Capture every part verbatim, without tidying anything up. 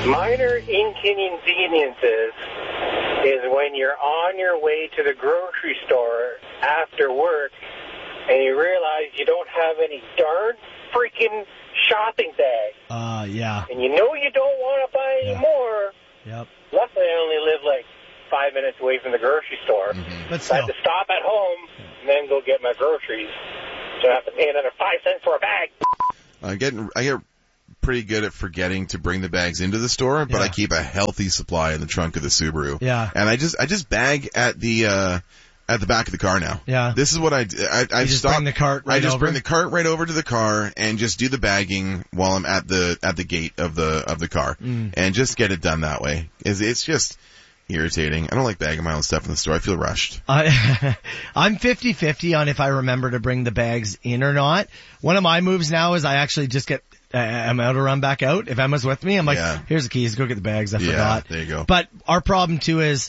Minor inconveniences is when you're on your way to the grocery store after work and you realize you don't have any darn freaking shopping bag. Uh, yeah. And you know you don't want to buy any yeah. more. Yep. Luckily, I only live like five minutes away from the grocery store. Mm-hmm. But so I have to stop at home and then go get my groceries. So I have to pay another five cents for a bag. I get I get pretty good at forgetting to bring the bags into the store, but yeah. I keep a healthy supply in the trunk of the Subaru. Yeah. And I just I just bag at the uh at the back of the car now. Yeah. This is what I do. I, I you just stop, bring the cart right I just over? bring the cart right over to the car and just do the bagging while I'm at the at the gate of the of the car, mm. and just get it done that way. It's, it's just irritating. I don't like bagging my own stuff in the store. I feel rushed. I, I'm fifty-fifty on if I remember to bring the bags in or not. One of my moves now is I actually just get uh, I'm out to run back out. If Emma's with me, I'm like, yeah. here's the keys. Go get the bags. I yeah, forgot. There you go. But our problem too is.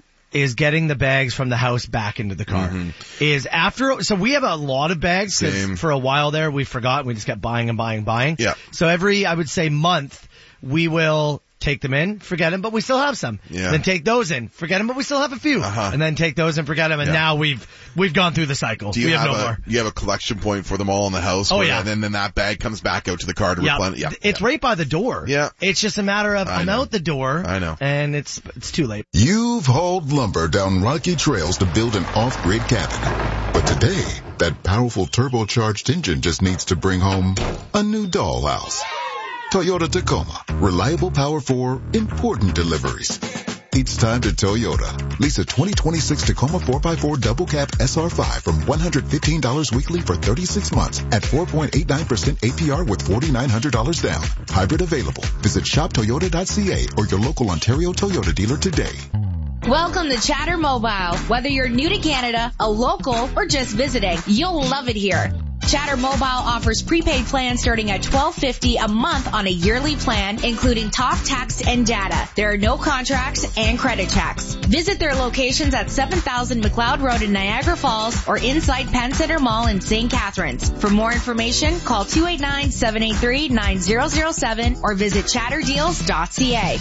is getting the bags from the house back into the car. Mm-hmm. Is after, so we have a lot of bags, because for a while there we forgot, we just kept buying and buying and buying. Yeah. So every, I would say, month, we will take them in, forget them, but we still have some. Yeah. Then take those in, forget them, but we still have a few. Uh-huh. And then take those and forget them, and Yeah. now we've, we've gone through the cycle. Do you we have, have no a, more. you have a collection point for them all in the house? Oh, where, yeah. And then, then that bag comes back out to the car to Yeah. replenish. Yeah. It's yeah. right by the door. Yeah. It's just a matter of, I I'm know. out the door. I know. And it's, it's too late. You've hauled lumber down rocky trails to build an off-grid cabin. But today, that powerful turbocharged engine just needs to bring home a new dollhouse. Toyota Tacoma. Reliable power for important deliveries. It's time to Toyota. Lease a twenty twenty-six Tacoma four by four Double Cab S R five from one hundred fifteen dollars weekly for thirty-six months at four point eight nine percent A P R with four thousand nine hundred dollars down. Hybrid available. Visit shop toyota dot c a or your local Ontario Toyota dealer today. Welcome to Chatter Mobile. Whether you're new to Canada, a local, or just visiting, you'll love it here. Chatter Mobile offers prepaid plans starting at twelve fifty a month on a yearly plan, including talk, text, and data. There are no contracts and credit checks. Visit their locations at seven thousand McLeod Road in Niagara Falls or inside Penn Center Mall in Saint Catharines. For more information, call two eight nine, seven eight three, nine zero zero seven or visit chatter deals dot c a.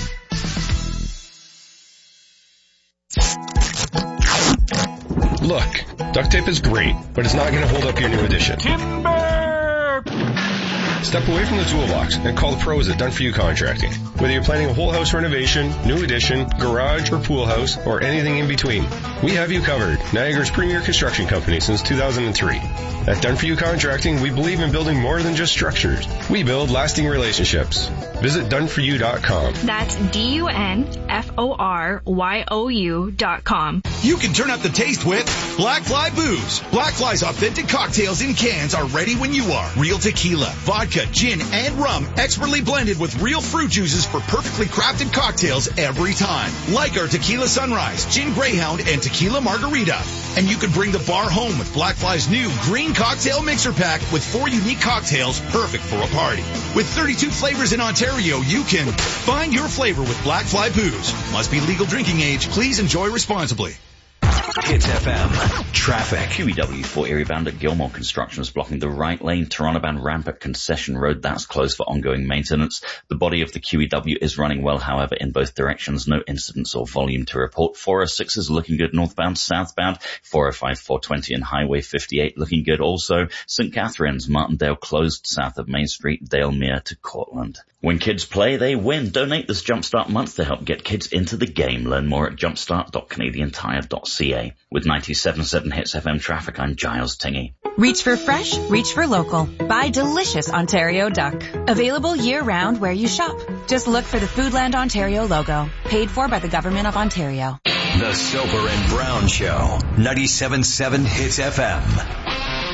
Look, duct tape is great, but it's not going to hold up your new addition. Timber! Step away from the toolbox and call the pros at Done For You Contracting. Whether you're planning a whole house renovation, new addition, garage, or pool house, or anything in between, we have you covered. Niagara's premier construction company since two thousand three. At Done For You Contracting, we believe in building more than just structures. We build lasting relationships. Visit done for you dot com. That's D U N F O R Y O U dot com. You can turn up the taste with Black Fly Booze. Black Fly's authentic cocktails in cans are ready when you are. Real tequila, vodka, gin, and rum, expertly blended with real fruit juices for perfectly crafted cocktails every time. Like our Tequila Sunrise, Gin Greyhound, and Tequila Margarita. And you can bring the bar home with Black Fly's new Green Cocktail Mixer Pack with four unique cocktails perfect for a party. With thirty-two flavors in Ontario, you can find your flavor with Black Fly Booze. Must be legal drinking age. Please enjoy responsibly. Hits F M. Traffic. Q E W four area bound at Gilmore. Construction is blocking the right lane. Toronto bound ramp at Concession Road. That's closed for ongoing maintenance. The body of the Q E W is running well, however, in both directions. No incidents or volume to report. four oh six is looking good northbound, southbound. four oh five, four twenty and Highway fifty-eight looking good also. Saint Catharines, Martindale closed south of Main Street. Dalemere to Cortland. When kids play, they win. Donate this Jumpstart month to help get kids into the game. Learn more at jumpstart dot canadian tire dot c a. With ninety-seven point seven Hits F M traffic, I'm Giles Tingy. Reach for fresh, reach for local. Buy delicious Ontario duck. Available year-round where you shop. Just look for the Foodland Ontario logo. Paid for by the Government of Ontario. The Soper and Brown Show. ninety-seven point seven Hits F M.